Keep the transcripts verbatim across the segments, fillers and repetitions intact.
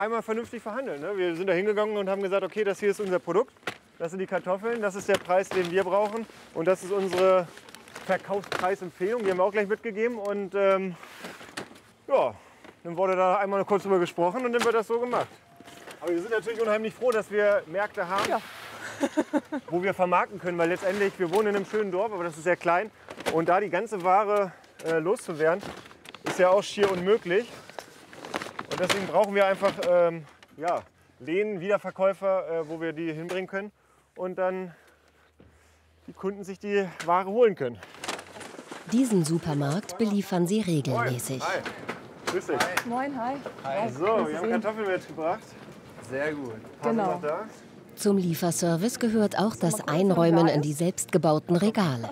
einmal vernünftig verhandeln. Ne? Wir sind da hingegangen und haben gesagt, okay, das hier ist unser Produkt, das sind die Kartoffeln, das ist der Preis, den wir brauchen und das ist unsere Verkaufspreisempfehlung, die haben wir auch gleich mitgegeben und ähm, ja, dann wurde da einmal kurz drüber gesprochen und dann wird das so gemacht. Aber wir sind natürlich unheimlich froh, dass wir Märkte haben, ja. wo wir vermarkten können, weil letztendlich, wir wohnen in einem schönen Dorf, aber das ist sehr klein und da die ganze Ware äh, loszuwerden, ist ja auch schier unmöglich. Und deswegen brauchen wir einfach ähm, ja, Läden, Wiederverkäufer, äh, wo wir die hinbringen können und dann die Kunden sich die Ware holen können. Diesen Supermarkt beliefern sie regelmäßig. Moin. Hi. Grüß dich. Hi. Moin, hi. Hi. So, wir haben Kartoffeln mitgebracht. Sehr gut. Genau. Da? Zum Lieferservice gehört auch das Einräumen in die selbstgebauten Regale.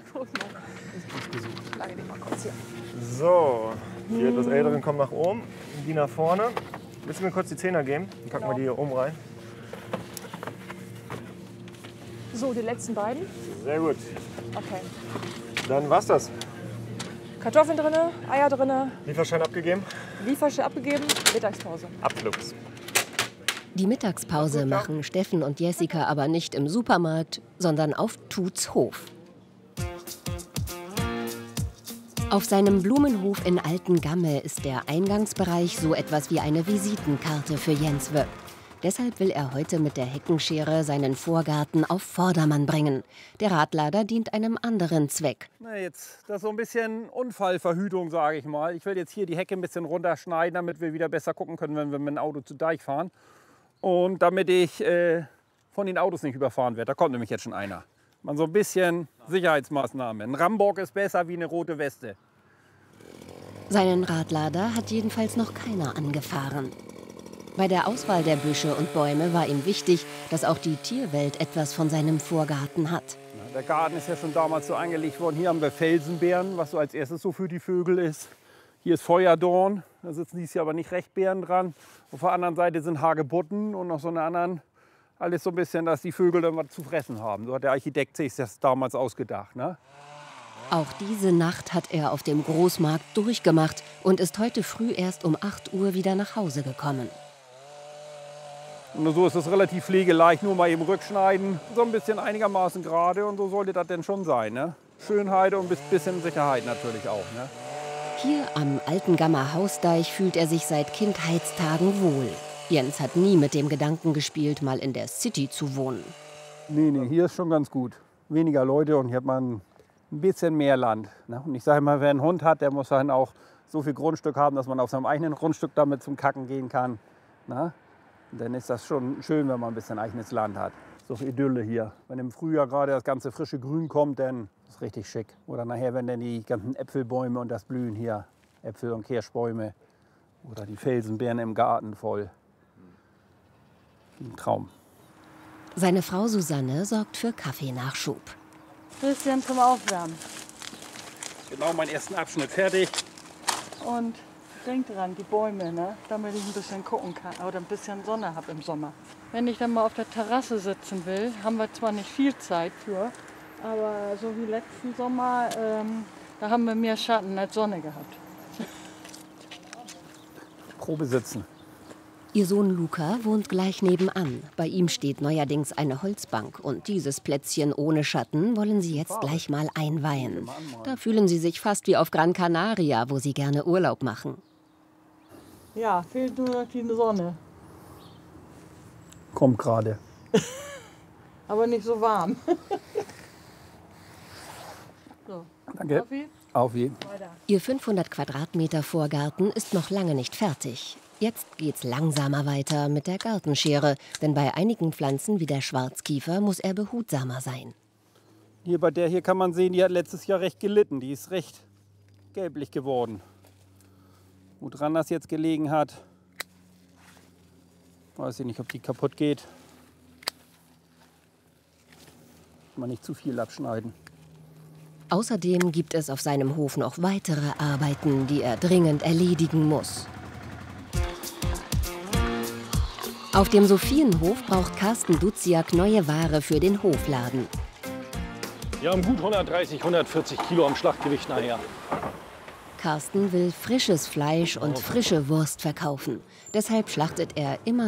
So, hier das Ältere kommt nach oben, die nach vorne. Willst du mir kurz die Zehner geben? Dann packen wir die hier oben rein. So, die letzten beiden? Sehr gut. Okay. Dann war's das. Kartoffeln drin, Eier drin. Lieferschein abgegeben. Lieferschein abgegeben, Mittagspause. Abflux. Die Mittagspause machen Steffen und Jessica aber nicht im Supermarkt, sondern auf Tuts Hof. Auf seinem Blumenhof in Altengamme ist der Eingangsbereich so etwas wie eine Visitenkarte für Jens Wöpp. Deshalb will er heute mit der Heckenschere seinen Vorgarten auf Vordermann bringen. Der Radlader dient einem anderen Zweck. Na jetzt, das ist so ein bisschen Unfallverhütung, sage ich mal. Ich will jetzt hier die Hecke ein bisschen runterschneiden, damit wir wieder besser gucken können, wenn wir mit dem Auto zu Deich fahren. Und damit ich äh, von den Autos nicht überfahren werde. Da kommt nämlich jetzt schon einer. Man so ein bisschen Sicherheitsmaßnahmen. Ein Rambock ist besser wie eine rote Weste. Seinen Radlader hat jedenfalls noch keiner angefahren. Bei der Auswahl der Büsche und Bäume war ihm wichtig, dass auch die Tierwelt etwas von seinem Vorgarten hat. Der Garten ist ja schon damals so angelegt worden. Hier haben wir Felsenbeeren, was so als erstes so für die Vögel ist. Hier ist Feuerdorn, da sitzen dieses Jahr aber nicht recht Beeren dran. Auf der anderen Seite sind Hagebutten und noch so eine anderen. Alles so ein bisschen, dass die Vögel dann was zu fressen haben. So hat der Architekt sich das damals ausgedacht. Ne? Auch diese Nacht hat er auf dem Großmarkt durchgemacht und ist heute früh erst um acht Uhr wieder nach Hause gekommen. Und so ist es relativ pflegeleicht, nur mal eben rückschneiden. So ein bisschen einigermaßen gerade und so sollte das denn schon sein. Ne? Schönheit und ein bisschen Sicherheit natürlich auch. Ne? Hier am Altengammer Hausdeich fühlt er sich seit Kindheitstagen wohl. Jens hat nie mit dem Gedanken gespielt, mal in der City zu wohnen. Nee, nee, hier ist schon ganz gut. Weniger Leute und hier hat man ein bisschen mehr Land. Ne? Und ich sage mal, wer einen Hund hat, der muss dann auch so viel Grundstück haben, dass man auf seinem eigenen Grundstück damit zum Kacken gehen kann. Ne? Und dann ist das schon schön, wenn man ein bisschen eigenes Land hat. So Idylle hier. Wenn im Frühjahr gerade das ganze frische Grün kommt, dann ist es richtig schick. Oder nachher, wenn dann die ganzen Äpfelbäume und das Blühen hier, Äpfel- und Kirschbäume oder die Felsenbeeren im Garten voll. Ein Traum. Seine Frau Susanne sorgt für Kaffeenachschub. Bisschen zum Aufwärmen. Genau, meinen ersten Abschnitt fertig. Und denk dran, die Bäume, ne? Damit ich ein bisschen gucken kann oder ein bisschen Sonne habe im Sommer. Wenn ich dann mal auf der Terrasse sitzen will, haben wir zwar nicht viel Zeit für, aber so wie letzten Sommer, ähm, da haben wir mehr Schatten als Sonne gehabt. Probe sitzen. Ihr Sohn Luca wohnt gleich nebenan. Bei ihm steht neuerdings eine Holzbank. Und dieses Plätzchen ohne Schatten wollen sie jetzt gleich mal einweihen. Da fühlen sie sich fast wie auf Gran Canaria, wo sie gerne Urlaub machen. Ja, fehlt nur noch die Sonne. Kommt gerade. Aber nicht so warm. So. Danke. Auf jeden. Ihr fünfhundert Quadratmeter Vorgarten ist noch lange nicht fertig. Jetzt geht's langsamer weiter mit der Gartenschere, denn bei einigen Pflanzen wie der Schwarzkiefer muss er behutsamer sein. Hier bei der hier kann man sehen, die hat letztes Jahr recht gelitten. Die ist recht gelblich geworden. Woran das jetzt gelegen hat, weiß ich nicht, ob die kaputt geht. Mal nicht zu viel abschneiden. Außerdem gibt es auf seinem Hof noch weitere Arbeiten, die er dringend erledigen muss. Auf dem Sophienhof braucht Carsten Duziak neue Ware für den Hofladen. Wir haben gut hundertdreißig, hundertvierzig Kilo am Schlachtgewicht nachher. Carsten will frisches Fleisch und frische Wurst verkaufen. Deshalb schlachtet er immer